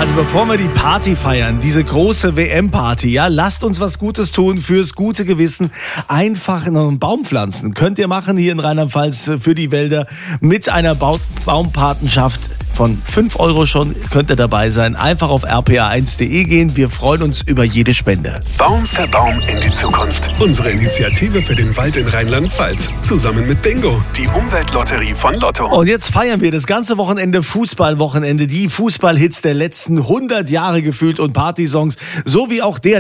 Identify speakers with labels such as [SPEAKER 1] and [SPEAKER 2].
[SPEAKER 1] Also bevor wir die Party feiern, diese große WM-Party, ja, lasst uns was Gutes tun fürs gute Gewissen. Einfach einen Baum pflanzen. Könnt ihr machen hier in Rheinland-Pfalz für die Wälder mit einer Baumpatenschaft. Von 5 € schon könnt ihr dabei sein. Einfach auf rpa1.de gehen. Wir freuen uns über jede Spende.
[SPEAKER 2] Baum für Baum in die Zukunft. Unsere Initiative für den Wald in Rheinland-Pfalz. Zusammen mit Bingo, die Umweltlotterie von Lotto.
[SPEAKER 1] Und jetzt feiern wir das ganze Wochenende Fußballwochenende. Die Fußballhits der letzten 100 Jahre gefühlt und Partysongs. So wie auch der